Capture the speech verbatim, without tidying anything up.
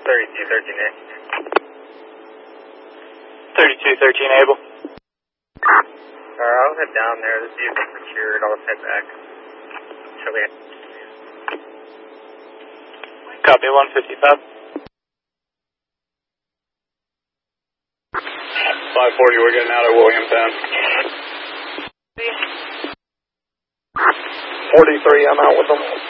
thirty-two thirteen A. thirty-two thirteen able. Alright, I'll head down there. The vehicle's secured. I'll head back. Shall we? Copy, one fifty-five. five forty, we're getting out of Williamstown. forty-three, I'm out with them.